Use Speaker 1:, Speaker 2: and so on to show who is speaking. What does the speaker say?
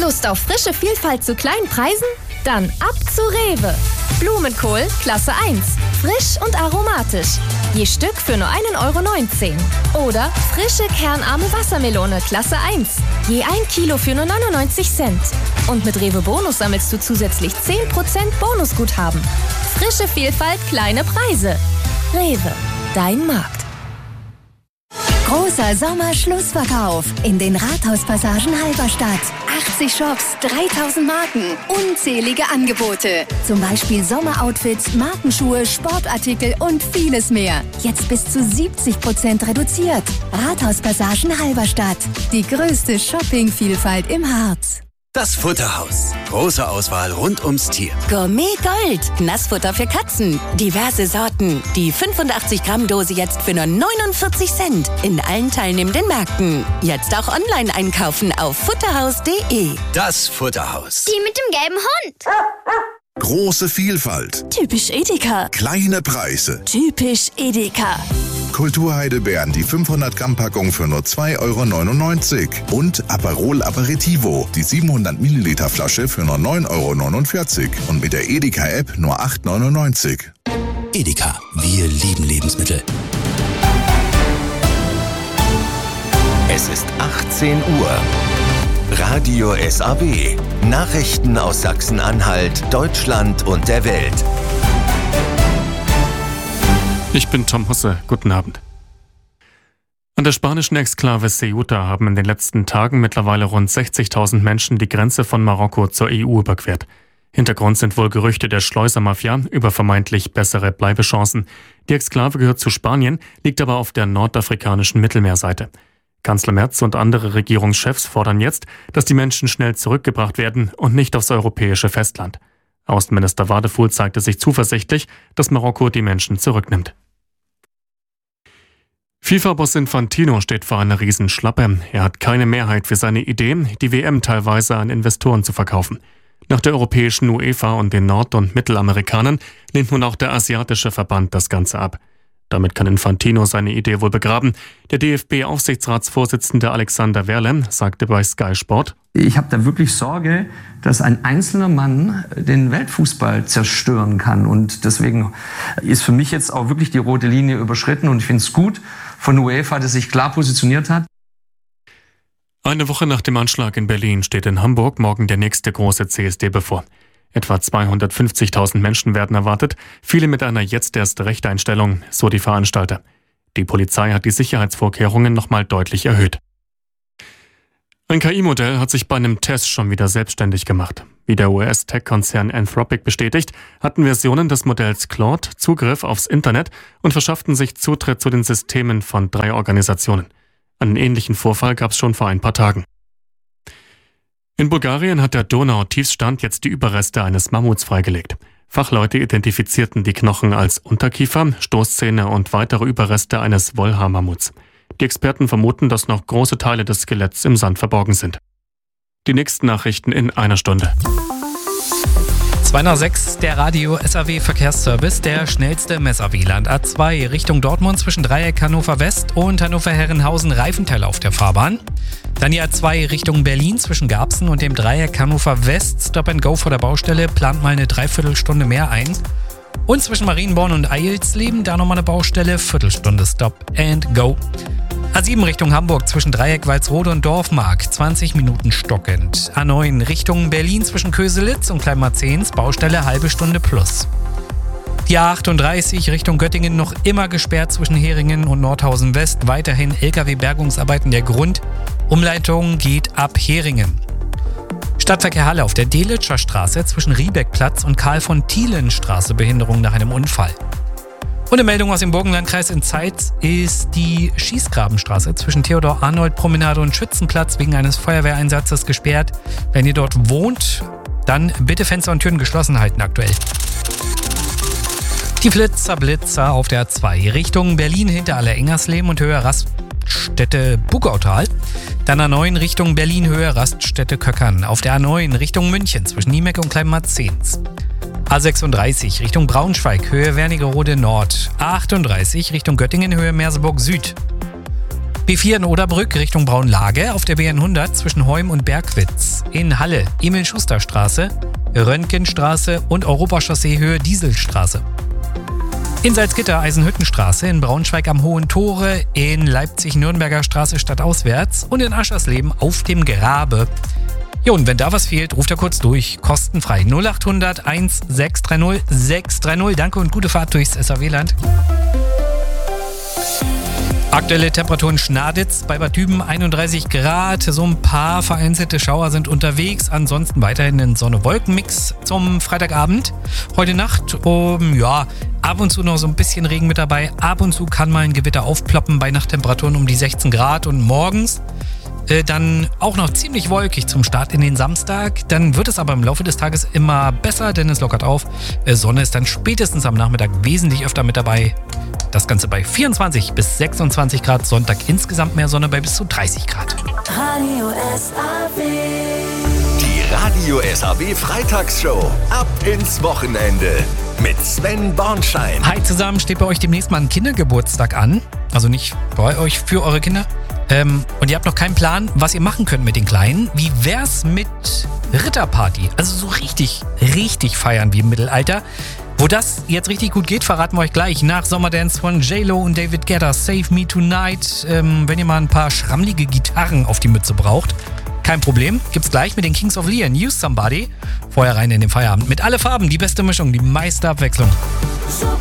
Speaker 1: Lust auf frische Vielfalt zu kleinen Preisen? Dann ab zu Rewe. Blumenkohl Klasse 1. Frisch und aromatisch. Je Stück für nur 1,19 €. Oder frische kernarme Wassermelone Klasse 1. Je 1 Kilo für nur 99 Cent. Und mit Rewe Bonus sammelst du zusätzlich 10% Bonusguthaben. Frische Vielfalt, kleine Preise. Rewe, dein Markt.
Speaker 2: Großer Sommerschlussverkauf in den Rathauspassagen Halberstadt. 80 Shops, 3000 Marken, unzählige Angebote. Zum Beispiel Sommeroutfits, Markenschuhe, Sportartikel und vieles mehr. Jetzt bis zu 70% reduziert. Rathauspassagen Halberstadt. Die größte Shoppingvielfalt im Harz.
Speaker 3: Das Futterhaus. Große Auswahl rund ums Tier.
Speaker 4: Gourmet Gold. Nassfutter für Katzen. Diverse Sorten. Die 85-Gramm-Dose jetzt für nur 49 Cent. In allen teilnehmenden Märkten. Jetzt auch online einkaufen auf futterhaus.de.
Speaker 3: Das Futterhaus.
Speaker 5: Die mit dem gelben Hund.
Speaker 6: Große Vielfalt.
Speaker 2: Typisch Edeka.
Speaker 6: Kleine Preise.
Speaker 2: Typisch Edeka.
Speaker 6: Kulturheidelbeeren, die 500-Gramm-Packung für nur 2,99 € und Aperol Aperitivo, die 700-Milliliter-Flasche für nur 9,49 € und mit der Edeka-App nur 8,99 €.
Speaker 3: Edeka, wir lieben Lebensmittel.
Speaker 7: Es ist 18 Uhr. Radio SAW. Nachrichten aus Sachsen-Anhalt, Deutschland und der Welt.
Speaker 8: Ich bin Tom Husse. Guten Abend. An der spanischen Exklave Ceuta haben in den letzten Tagen mittlerweile rund 60.000 Menschen die Grenze von Marokko zur EU überquert. Hintergrund sind wohl Gerüchte der Schleusermafia über vermeintlich bessere Bleibechancen. Die Exklave gehört zu Spanien, liegt aber auf der nordafrikanischen Mittelmeerseite. Kanzler Merz und andere Regierungschefs fordern jetzt, dass die Menschen schnell zurückgebracht werden und nicht aufs europäische Festland. Außenminister Wadefuhl zeigte sich zuversichtlich, dass Marokko die Menschen zurücknimmt. FIFA-Boss Infantino steht vor einer Riesenschlappe. Er hat keine Mehrheit für seine Idee, die WM teilweise an Investoren zu verkaufen. Nach der europäischen UEFA und den Nord- und Mittelamerikanern lehnt nun auch der asiatische Verband das Ganze ab. Damit kann Infantino seine Idee wohl begraben. Der DFB-Aufsichtsratsvorsitzende Alexander Werle sagte bei Sky Sport:
Speaker 9: Ich habe da wirklich Sorge, dass ein einzelner Mann den Weltfußball zerstören kann. Und deswegen ist für mich jetzt auch wirklich die rote Linie überschritten. Und ich finde es gut von UEFA, dass sich klar positioniert hat.
Speaker 8: Eine Woche nach dem Anschlag in Berlin steht in Hamburg morgen der nächste große CSD bevor. Etwa 250.000 Menschen werden erwartet, viele mit einer jetzt erst Rechteinstellung, so die Veranstalter. Die Polizei hat die Sicherheitsvorkehrungen nochmal deutlich erhöht. Ein KI-Modell hat sich bei einem Test schon wieder selbstständig gemacht. Wie der US-Tech-Konzern Anthropic bestätigt, hatten Versionen des Modells Claude Zugriff aufs Internet und verschafften sich Zutritt zu den Systemen von 3 Organisationen. Einen ähnlichen Vorfall gab es schon vor ein paar Tagen. In Bulgarien hat der Donau-Tiefstand jetzt die Überreste eines Mammuts freigelegt. Fachleute identifizierten die Knochen als Unterkiefer, Stoßzähne und weitere Überreste eines Wollhaar-Mammuts. Die Experten vermuten, dass noch große Teile des Skeletts im Sand verborgen sind. Die nächsten Nachrichten in einer Stunde.
Speaker 10: 2 nach 6, der Radio SAW Verkehrsservice, der schnellste Messer-Wieland. A2 Richtung Dortmund zwischen Dreieck Hannover West und Hannover Herrenhausen Reifenteil auf der Fahrbahn. Dann die A2 Richtung Berlin zwischen Garbsen und dem Dreieck Hannover West. Stop and Go vor der Baustelle, plant mal eine Dreiviertelstunde mehr ein. Und zwischen Marienborn und Eilsleben, da nochmal eine Baustelle, Viertelstunde Stop and Go. A7 Richtung Hamburg zwischen Dreieck Walsrode und Dorfmark, 20 Minuten stockend. A9 Richtung Berlin zwischen Köselitz und Kleinmarzens, Baustelle halbe Stunde plus. Die A38 Richtung Göttingen noch immer gesperrt zwischen Heringen und Nordhausen West, weiterhin LKW-Bergungsarbeiten der Grund. Umleitung geht ab Heringen. Stadtverkehr Halle auf der Delitscher Straße zwischen Riebeckplatz und Karl-von-Thielen-Straße, Behinderung nach einem Unfall. Und eine Meldung aus dem Burgenlandkreis in Zeitz ist die Schießgrabenstraße zwischen Theodor-Arnold-Promenade und Schützenplatz wegen eines Feuerwehreinsatzes gesperrt. Wenn ihr dort wohnt, dann bitte Fenster und Türen geschlossen halten aktuell. Die Blitzer auf der 2 Richtung Berlin hinter Aller-Engersleben und Höhe Raststätte Bugautal. Dann A9 Richtung Berlin Höhe Raststätte Köckern. Auf der A9 Richtung München zwischen Niemeck und Kleinmarzens. A36 Richtung Braunschweig, Höhe Wernigerode Nord. A38 Richtung Göttingen, Höhe Merseburg Süd. B4 in Oderbrück Richtung Braunlage, auf der BN100 zwischen Heum und Bergwitz. In Halle Emil-Schuster-Straße, Röntgenstraße und Europachaussee Höhe Dieselstraße. In Salzgitter Eisenhüttenstraße, in Braunschweig am Hohen Tore, in Leipzig Nürnberger Straße stadtauswärts und in Aschersleben auf dem Grabe. Jo, und wenn da was fehlt, ruft er kurz durch. Kostenfrei 0800 1630 630. Danke und gute Fahrt durchs SAW-Land. Aktuelle Temperaturen Schnaditz bei Bad Düben 31 Grad. So ein paar vereinzelte Schauer sind unterwegs. Ansonsten weiterhin ein Sonne-Wolken-Mix zum Freitagabend. Heute Nacht, ab und zu noch so ein bisschen Regen mit dabei. Ab und zu kann mal ein Gewitter aufploppen bei Nachttemperaturen um die 16 Grad. Und morgens dann auch noch ziemlich wolkig zum Start in den Samstag. Dann wird es aber im Laufe des Tages immer besser, denn es lockert auf. Sonne ist dann spätestens am Nachmittag wesentlich öfter mit dabei. Das Ganze bei 24 bis 26 Grad. Sonntag insgesamt mehr Sonne bei bis zu 30 Grad.
Speaker 5: Radio SAW.
Speaker 7: Die Radio SAW Freitagsshow. Ab ins Wochenende. Mit Sven Bornschein.
Speaker 10: Hi zusammen, steht bei euch demnächst mal ein Kindergeburtstag an. Also nicht bei euch, für eure Kinder. Und ihr habt noch keinen Plan, was ihr machen könnt mit den Kleinen. Wie wär's mit Ritterparty? Also so richtig feiern wie im Mittelalter. Wo das jetzt richtig gut geht, verraten wir euch gleich nach Sommerdance von J-Lo und David Guetta. Save Me Tonight. Wenn ihr mal ein paar schrammelige Gitarren auf die Mütze braucht, kein Problem. Gibt's gleich mit den Kings of Leon. Use Somebody. Vorher rein in den Feierabend. Mit alle Farben, die beste Mischung, die meiste Abwechslung.